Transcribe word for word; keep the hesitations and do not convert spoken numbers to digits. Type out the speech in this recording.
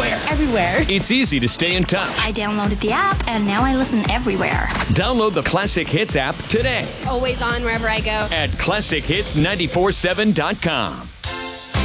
Anywhere. Everywhere. It's easy to stay in touch. I downloaded the app, and now I listen everywhere. Download the Classic Hits app today It's always on wherever I go. at classic hits nine four seven dot com.